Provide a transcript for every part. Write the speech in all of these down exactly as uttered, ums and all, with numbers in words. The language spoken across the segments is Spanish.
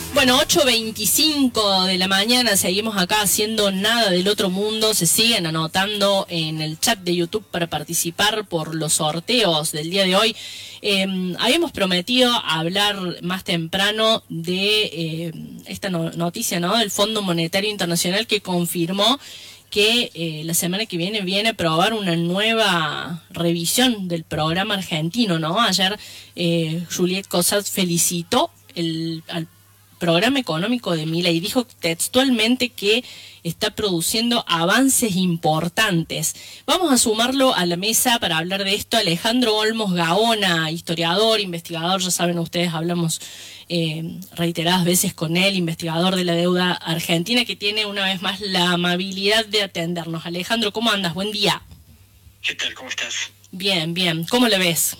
Bueno, ocho veinticinco de la mañana, seguimos acá haciendo nada del otro mundo. Se siguen anotando en el chat de YouTube para participar por los sorteos del día de hoy. Eh, habíamos prometido hablar más temprano de eh, esta no- noticia, ¿no? Del Fondo Monetario Internacional, que confirmó que eh, la semana que viene viene a aprobar una nueva revisión del programa argentino, ¿no? Ayer eh, Juliet Cosat felicitó el, al programa económico de Milei, dijo textualmente que está produciendo avances importantes. Vamos a sumarlo a la mesa para hablar de esto. Alejandro Olmos Gaona, historiador, investigador, ya saben ustedes, hablamos eh, reiteradas veces con él, investigador de la deuda argentina, que tiene una vez más la amabilidad de atendernos. Alejandro, ¿cómo andas? Buen día. ¿Qué tal? ¿Cómo estás? Bien, bien. ¿Cómo le ves?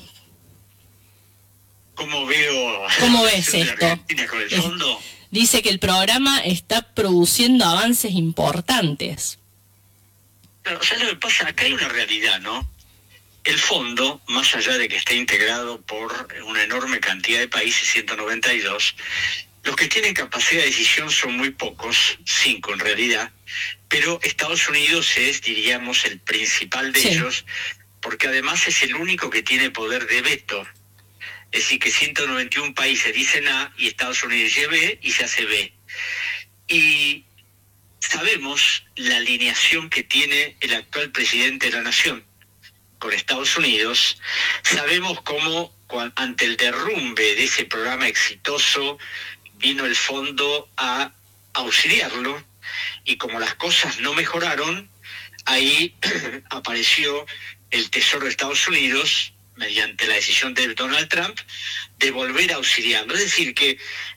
¿Cómo veo ¿Cómo ves de esto? Argentina con el fondo? Dice que el programa está produciendo avances importantes. Pero, ¿sabes lo que pasa? Acá hay una realidad, ¿no? El fondo, más allá de que esté integrado por una enorme cantidad de países, ciento noventa y dos, los que tienen capacidad de decisión son muy pocos, cinco en realidad, pero Estados Unidos es, diríamos, el principal de Sí. ellos, porque además es el único que tiene poder de veto. Es decir, que ciento noventa y uno países dicen A y Estados Unidos dice B y se hace B. Y sabemos la alineación que tiene el actual presidente de la nación con Estados Unidos. Sabemos cómo cuan- ante el derrumbe de ese programa exitoso vino el fondo a auxiliarlo, y como las cosas no mejoraron, ahí apareció el Tesoro de Estados Unidos mediante la decisión de Donald Trump de volver a auxiliarlo. Es decir, que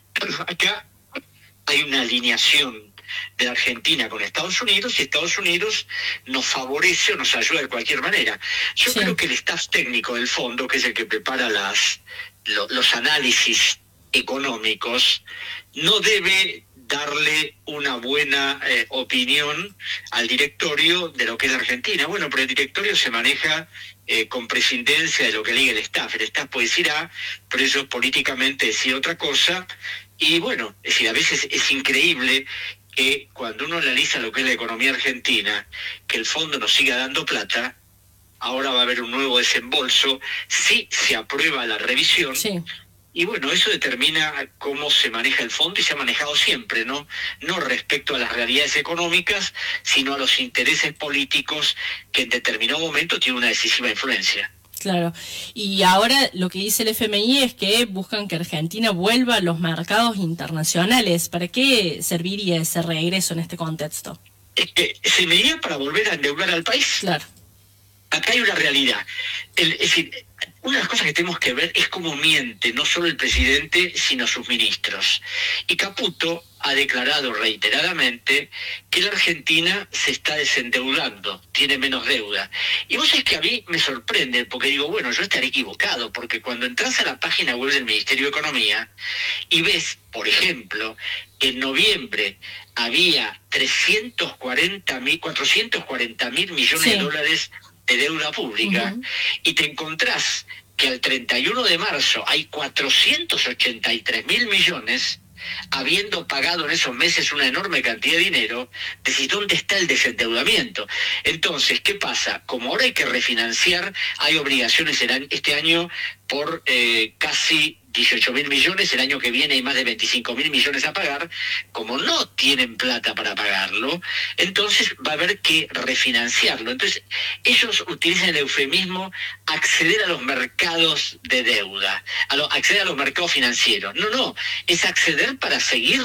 acá hay una alineación de la Argentina con Estados Unidos, y Estados Unidos nos favorece o nos ayuda de cualquier manera. Yo Sí. creo que el staff técnico del fondo, que es el que prepara las lo- los análisis económicos, no debe darle una buena eh, opinión al directorio de lo que es la Argentina. Bueno, pero el directorio se maneja eh, con prescindencia de lo que diga el staff. El staff puede decir A, pero ellos políticamente decir otra cosa. Y bueno, es decir, a veces es increíble que cuando uno analiza lo que es la economía argentina, que el fondo nos siga dando plata. Ahora va a haber un nuevo desembolso si se aprueba la revisión. Sí. Y bueno, eso determina cómo se maneja el fondo, y se ha manejado siempre, ¿no? No respecto a las realidades económicas, sino a los intereses políticos, que en determinado momento tienen una decisiva influencia. Claro. Y ahora lo que dice el F M I es que buscan que Argentina vuelva a los mercados internacionales. ¿Para qué serviría ese regreso en este contexto? Es que se medía para volver a endeudar al país. Claro. Acá hay una realidad. El, es decir, una de las cosas que tenemos que ver es cómo miente no solo el presidente, sino sus ministros. Y Caputo ha declarado reiteradamente que la Argentina se está desendeudando, tiene menos deuda. Y vos sabés que a mí me sorprende, porque digo, bueno, yo estaré equivocado, porque cuando entras a la página web del Ministerio de Economía y ves, por ejemplo, que en noviembre había trescientos cuarenta mil, cuatrocientos cuarenta mil millones Sí. de dólares de deuda pública, Ujú. y te encontrás que al treinta y uno de marzo hay cuatrocientos ochenta y tres mil millones, habiendo pagado en esos meses una enorme cantidad de dinero. Decís, ¿dónde está el desendeudamiento? Entonces, ¿qué pasa? Como ahora hay que refinanciar, hay obligaciones en este año por eh, casi dieciocho mil millones, el año que viene hay más de veinticinco mil millones a pagar. Como no tienen plata para pagarlo, entonces va a haber que refinanciarlo. Entonces, ellos utilizan el eufemismo acceder a los mercados de deuda, a lo, acceder a los mercados financieros. No, no, es acceder para seguir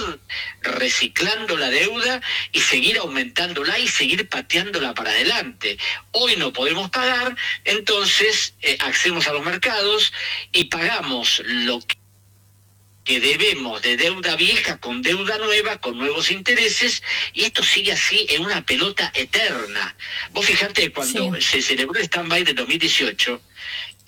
reciclando la deuda y seguir aumentándola y seguir pateándola para adelante. Hoy no podemos pagar, entonces eh, accedemos a los mercados y pagamos lo que debemos de deuda vieja con deuda nueva, con nuevos intereses, y esto sigue así en una pelota eterna. Vos fijate, cuando Sí. se celebró el stand-by de dos mil dieciocho,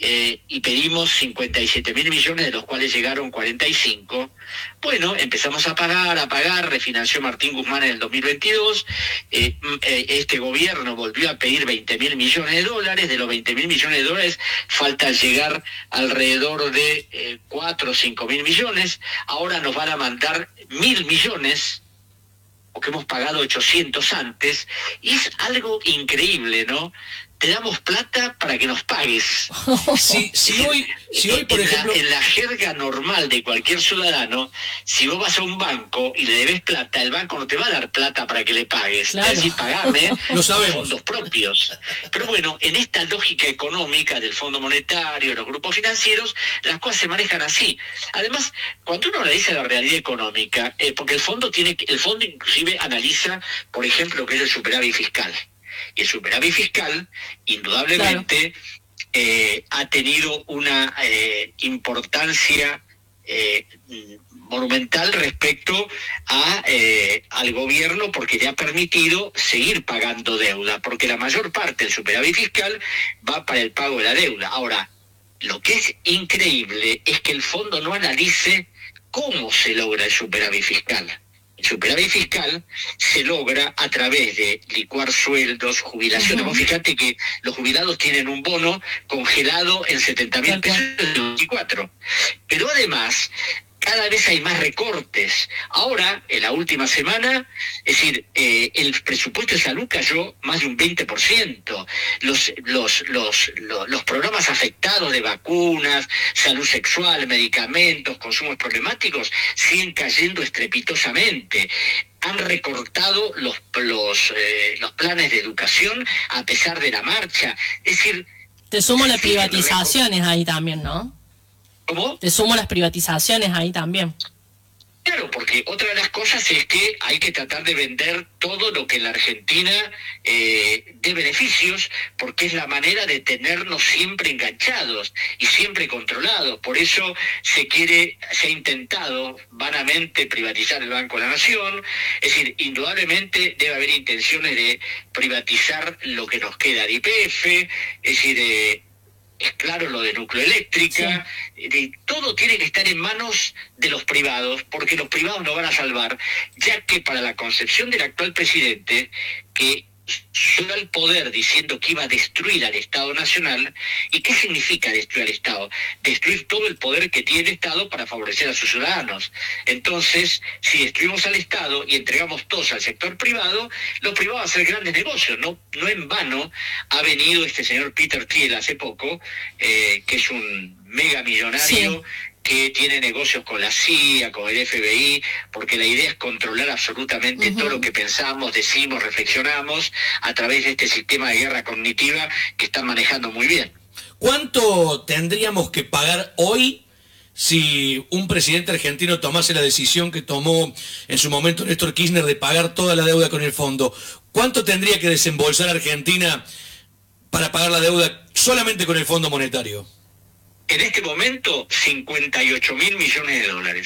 eh, y pedimos cincuenta y siete mil millones, de los cuales llegaron cuarenta y cinco. Bueno, empezamos a pagar, a pagar, refinanció Martín Guzmán en el dos mil veintidós, eh, eh, este gobierno volvió a pedir veinte mil millones de dólares, de los veinte mil millones de dólares falta llegar alrededor de eh, cuatro o cinco mil millones, ahora nos van a mandar mil millones, porque hemos pagado ochocientos antes, y es algo increíble, ¿no? Te damos plata para que nos pagues. Si, si hoy, si hoy por en ejemplo... La, en la jerga normal de cualquier ciudadano, si vos vas a un banco y le debes plata, el banco no te va a dar plata para que le pagues. Claro. Es decir, pagame Lo sabemos. fondos propios. Pero bueno, en esta lógica económica del Fondo Monetario, los grupos financieros, las cosas se manejan así. Además, cuando uno analiza la realidad económica, eh, porque el fondo tiene, el fondo inclusive analiza, por ejemplo, lo que es el superávit fiscal. Y el superávit fiscal, indudablemente, claro. eh, ha tenido una eh, importancia eh, monumental respecto a eh, al gobierno, porque le ha permitido seguir pagando deuda, porque la mayor parte del superávit fiscal va para el pago de la deuda. Ahora, lo que es increíble es que el fondo no analice cómo se logra el superávit fiscal. El superávit fiscal se logra a través de licuar sueldos, jubilaciones. Uh-huh. Fíjate que los jubilados tienen un bono congelado en setenta mil pesos en veinticuatro. Pero además, cada vez hay más recortes. Ahora, en la última semana, es decir, eh, el presupuesto de salud cayó más de un veinte por ciento. Los, los, los, los, los programas afectados de vacunas, salud sexual, medicamentos, consumos problemáticos, siguen cayendo estrepitosamente. Han recortado los, los, eh, los planes de educación a pesar de la marcha. Es decir... Te sumo las privatizaciones ahí también, ¿no? ¿Cómo? Te sumo las privatizaciones ahí también. Claro, porque otra de las cosas es que hay que tratar de vender todo lo que en la Argentina eh, dé beneficios, porque es la manera de tenernos siempre enganchados y siempre controlados. Por eso se quiere, se ha intentado vanamente privatizar el Banco de la Nación. Es decir, indudablemente debe haber intenciones de privatizar lo que nos queda de Y P F, es decir, eh, es claro lo de Nucleoeléctrica, sí. de, todo tiene que estar en manos de los privados, porque los privados no van a salvar, ya que para la concepción del actual presidente, que llegó al poder diciendo que iba a destruir al Estado Nacional. ¿Y qué significa destruir al Estado? Destruir todo el poder que tiene el Estado para favorecer a sus ciudadanos. Entonces, si destruimos al Estado y entregamos todos al sector privado, los privados van a hacer grandes negocios. No, no en vano ha venido este señor Peter Thiel hace poco, eh, que es un mega millonario, sí, que tiene negocios con la C I A, con el F B I, porque la idea es controlar absolutamente uh-huh. todo lo que pensamos, decimos, reflexionamos a través de este sistema de guerra cognitiva que están manejando muy bien. ¿Cuánto tendríamos que pagar hoy si un presidente argentino tomase la decisión que tomó en su momento Néstor Kirchner de pagar toda la deuda con el fondo? ¿Cuánto tendría que desembolsar Argentina para pagar la deuda solamente con el Fondo Monetario? En este momento, cincuenta y ocho mil millones de dólares.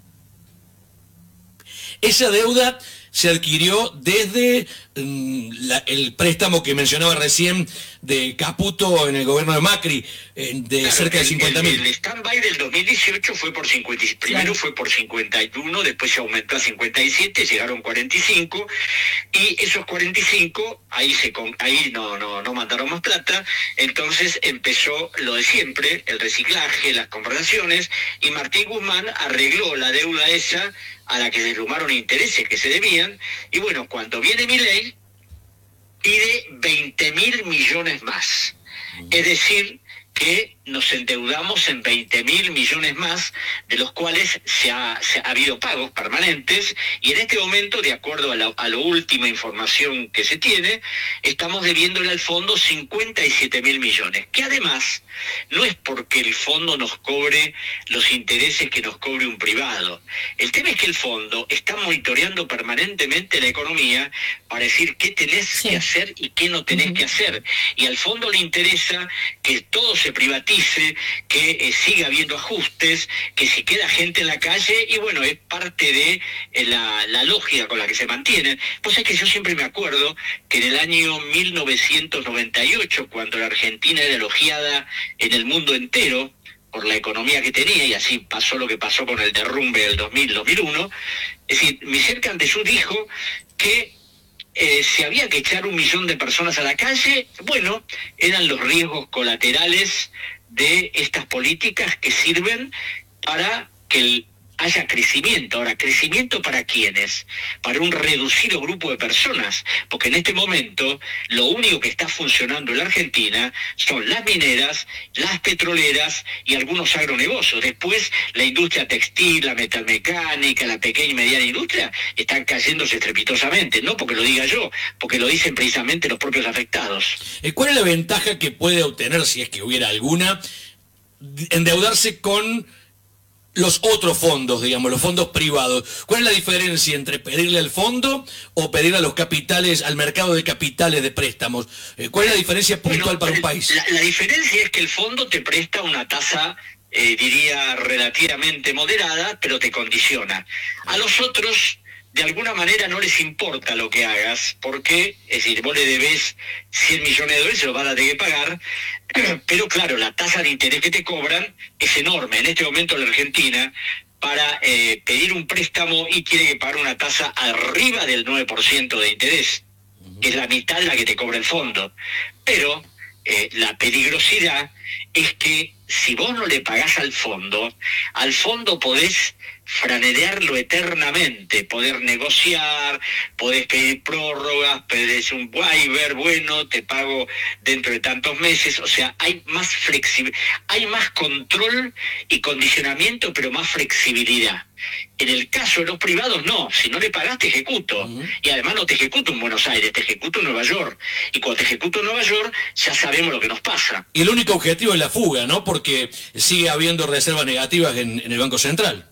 Esa deuda se adquirió desde um, la, el préstamo que mencionaba recién de Caputo en el gobierno de Macri, eh, de claro, cerca de cincuenta mil. El, el stand-by del dos mil dieciocho fue por cincuenta, primero claro. fue por cincuenta y uno, después se aumentó a cincuenta y siete, llegaron cuarenta y cinco, y esos cuarenta y cinco, ahí se ahí no, no, no mandaron más plata, entonces empezó lo de siempre, el reciclaje, las conversaciones, y Martín Guzmán arregló la deuda esa, a la que se sumaron intereses que se debían, y bueno, cuando viene Milei, pide veinte mil millones más. Es decir, que nos endeudamos en veinte mil millones más, de los cuales se ha, se ha habido pagos permanentes, y en este momento, de acuerdo a la, a la última información que se tiene, estamos debiéndole al fondo cincuenta y siete mil millones, que además no es porque el fondo nos cobre los intereses que nos cobre un privado. El tema es que el fondo está monitoreando permanentemente la economía para decir qué tenés sí. que hacer y qué no tenés uh-huh. que hacer, y al fondo le interesa que todo se privatice, garantice que eh, siga habiendo ajustes, que si queda gente en la calle, y bueno, es parte de eh, la, la lógica con la que se mantienen. Pues es que yo siempre me acuerdo que en el año mil novecientos noventa y ocho, cuando la Argentina era elogiada en el mundo entero por la economía que tenía, y así pasó lo que pasó con el derrumbe del dos mil, dos mil uno, es decir, Michel Canteyú dijo que eh, si había que echar un millón de personas a la calle, bueno, eran los riesgos colaterales de estas políticas que sirven para que el haya crecimiento. Ahora, ¿crecimiento para quiénes? Para un reducido grupo de personas, porque en este momento lo único que está funcionando en la Argentina son las mineras, las petroleras y algunos agronegocios. Después, la industria textil, la metalmecánica, la pequeña y mediana industria están cayéndose estrepitosamente, no porque lo diga yo, porque lo dicen precisamente los propios afectados. ¿Cuál es la ventaja que puede obtener, si es que hubiera alguna, endeudarse con los otros fondos, digamos, los fondos privados? ¿Cuál es la diferencia entre pedirle al fondo o pedirle a los capitales, al mercado de capitales de préstamos? ¿Cuál es la diferencia puntual bueno, para un país? La, la diferencia es que el fondo te presta una tasa, eh, diría, relativamente moderada, pero te condiciona. A los otros, de alguna manera, no les importa lo que hagas, porque, es decir, vos le debés cien millones de dólares, se los van a tener que pagar, pero claro, la tasa de interés que te cobran es enorme. En este momento en la Argentina, para eh, pedir un préstamo y tiene que pagar una tasa arriba del nueve por ciento de interés, que es la mitad de la que te cobra el fondo. Pero eh, la peligrosidad es que si vos no le pagás al fondo, al fondo podés franearlo eternamente, poder negociar, podés pedir prórrogas, pedís un waiver, bueno, te pago dentro de tantos meses. O sea, hay más flexibilidad, hay más control y condicionamiento, pero más flexibilidad. En el caso de los privados, no. Si no le pagás, te ejecuto. Uh-huh. Y además no te ejecuto en Buenos Aires, te ejecuto en Nueva York. Y cuando te ejecuto en Nueva York, ya sabemos lo que nos pasa. Y el único objetivo es la fuga, ¿no? Porque sigue habiendo reservas negativas en, en el Banco Central.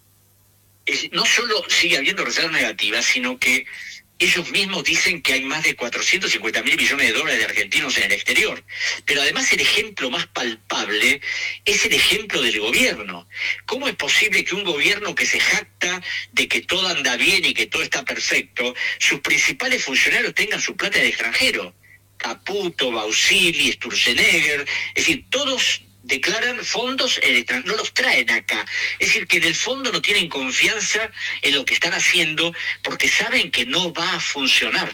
Es, no solo sigue habiendo reservas negativas, sino que ellos mismos dicen que hay más de cuatrocientos cincuenta mil millones de dólares de argentinos en el exterior. Pero además el ejemplo más palpable es el ejemplo del gobierno. ¿Cómo es posible que un gobierno que se jacta de que todo anda bien y que todo está perfecto, sus principales funcionarios tengan su plata en el extranjero? Caputo, Bausili, Sturzenegger, es decir, todos declaran fondos en el extranjero, no los traen acá. Es decir, que en el fondo no tienen confianza en lo que están haciendo porque saben que no va a funcionar.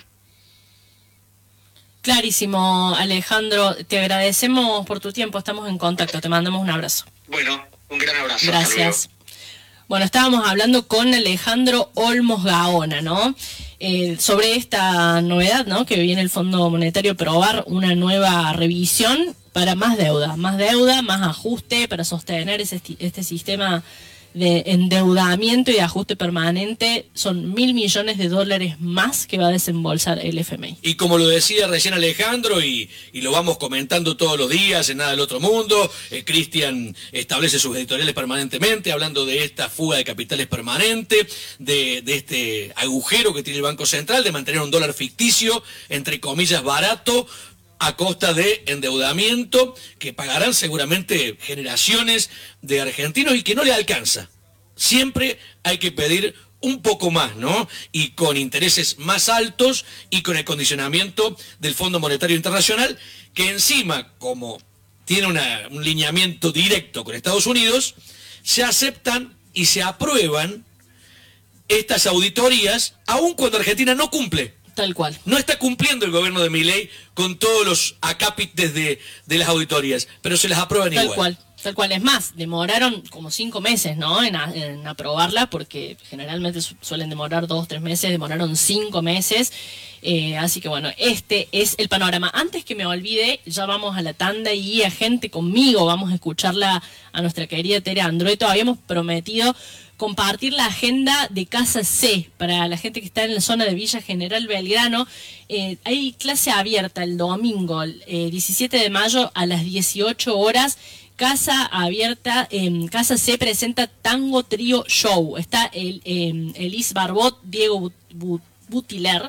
Clarísimo, Alejandro. Te agradecemos por tu tiempo. Estamos en contacto. Te mandamos un abrazo. Bueno, un gran abrazo. Gracias. Bueno, estábamos hablando con Alejandro Olmos Gaona, ¿no? Eh, sobre esta novedad, ¿no? Que viene el Fondo Monetario a aprobar una nueva revisión para más deuda, más deuda, más ajuste para sostener ese, este sistema de endeudamiento y de ajuste permanente. Son mil millones de dólares más que va a desembolsar el F M I. Y como lo decía recién Alejandro, y, y lo vamos comentando todos los días en Nada del Otro Mundo, eh, Cristian establece sus editoriales permanentemente, hablando de esta fuga de capitales permanente, de, de este agujero que tiene el Banco Central, de mantener un dólar ficticio, entre comillas, barato, a costa de endeudamiento que pagarán seguramente generaciones de argentinos y que no le alcanza. Siempre hay que pedir un poco más, ¿no? Y con intereses más altos y con el condicionamiento del Fondo Monetario Internacional, que encima, como tiene una, un lineamiento directo con Estados Unidos, se aceptan y se aprueban estas auditorías, aun cuando Argentina no cumple. Tal cual. No está cumpliendo el gobierno de Milei con todos los acápites de, de las auditorías, pero se las aprueban Tal igual. cual. Tal cual. Es más, demoraron como cinco meses, ¿no? En, a, en aprobarla, porque generalmente su, suelen demorar dos, tres meses, demoraron cinco meses. Eh, así que bueno, este es el panorama. Antes que me olvide, ya vamos a la tanda y a gente conmigo, vamos a escucharla a nuestra querida Tere Andrueto. Habíamos prometido compartir la agenda de Casa C para la gente que está en la zona de Villa General Belgrano. Eh, hay clase abierta el domingo, eh, diecisiete de mayo a las dieciocho horas. Casa abierta, eh, Casa C presenta Tango Trío Show. Está el eh, Elis Barbot, Diego But Butiler,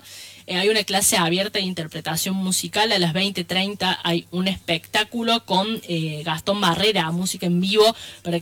eh, hay una clase abierta de interpretación musical. A las veinte treinta hay un espectáculo con eh, Gastón Barrera, música en vivo, para